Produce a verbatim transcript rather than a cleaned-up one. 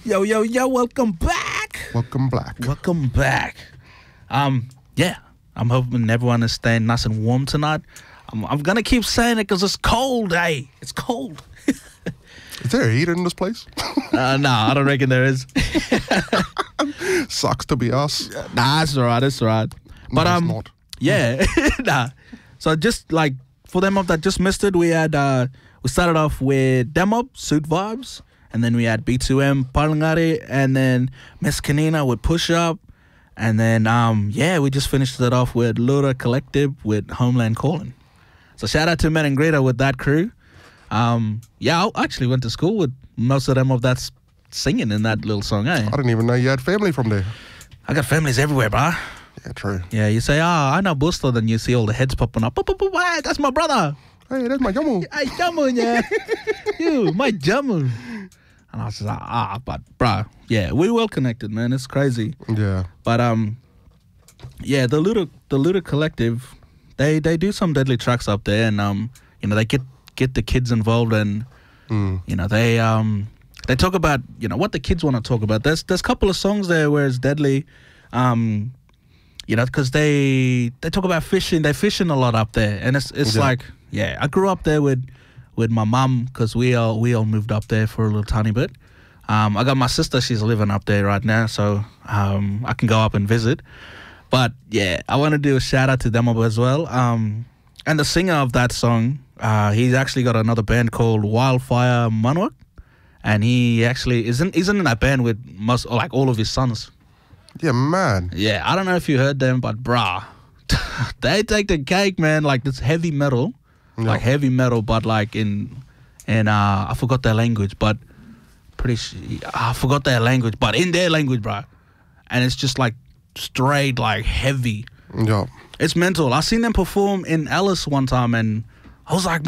Yo, yo, yo, welcome back. Welcome back. Welcome back. Um, yeah, I'm hoping everyone is staying nice and warm tonight. I'm, I'm going to keep saying it because it's cold, hey. It's cold. Is there a heater in this place? uh, nah, I don't reckon there is. Sucks to be us. Nah, it's all right, it's all right. But, no, um, it's not. yeah, nah. So just like, for them of that just missed it, we had, uh, we started off with Demob, Suit Vibes. And then we had B two M, Palangari, and then Miss Kanina with Push Up. And then, um, yeah, we just finished it off with Lura Collective with Homeland Calling. So shout out to Met and Greeter with that crew. Um, yeah, I actually went to school with most of them of that s- singing in that little song, eh? I didn't even know you had family from there. I got families everywhere, bruh. Yeah, true. Yeah, you say, oh, I know Busto, then you see all the heads popping up. Hey, that's my brother. Hey, that's my jamu. Hey, Jamu, yeah. You, my Jamu. And I was just like, ah, but bruh, yeah, we well connected, man. It's crazy. Yeah. But um, yeah, the Luda, the Luda Collective, they they do some deadly tracks up there, and um, you know, they get get the kids involved, and Mm. you know, they um, they talk about you know what the kids want to talk about. There's there's a couple of songs there where it's deadly, um, you know, because they they talk about fishing. They fishing a lot up there, and it's it's Yeah. like, yeah, I grew up there with. with my mum, because we all we all moved up there for a little tiny bit. Um, I got my sister, she's living up there right now, so um, I can go up and visit. But yeah, I want to do a shout out to them as well. Um, and the singer of that song, uh, he's actually got another band called Wildfire Manwak, and he actually isn't isn't in that band with most like all of his sons. Yeah, man. Yeah, I don't know if you heard them, but brah, they take the cake, man. Like this heavy metal. Yeah. Like heavy metal, but like in, in uh, I forgot their language, but pretty, sh- I forgot their language, but in their language, bro. And it's just like straight, like heavy. Yeah. It's mental. I seen them perform in Alice one time, and I was like,